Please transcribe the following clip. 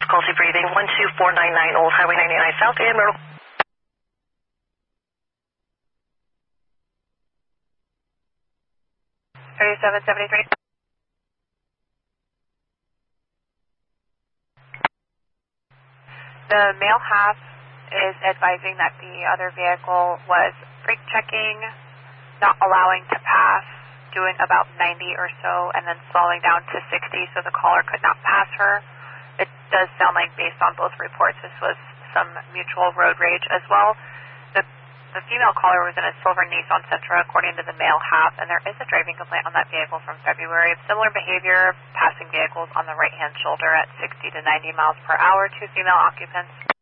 difficulty breathing. 12499 Old Highway 99 South and Myrtle. $37.73. The male half is advising that the other vehicle was brake checking, not allowing to pass, doing about 90 or so, and then slowing down to 60 so the caller could not pass her. It does sound like, based on both reports, this was some mutual road rage as well. The female caller was in a silver Nissan Sentra, according to the male half, and there is a driving complaint on that vehicle from February of similar behavior, passing vehicles on the right-hand shoulder at 60 to 90 miles per hour, 2 female occupants.